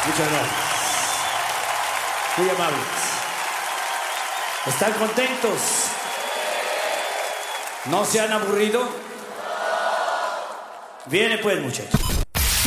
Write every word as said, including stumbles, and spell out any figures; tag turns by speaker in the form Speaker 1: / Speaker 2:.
Speaker 1: Muchas gracias. Muy amables. ¿Están contentos? ¿No se han aburrido? Viene pues, muchachos.